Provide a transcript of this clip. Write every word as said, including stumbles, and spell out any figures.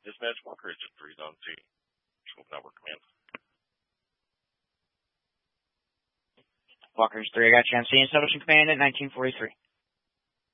Dispatch Walker Ridge at three Zone C. Scope Network Command. Walker's three, I got you on scene. Establishing command at nineteen forty-three.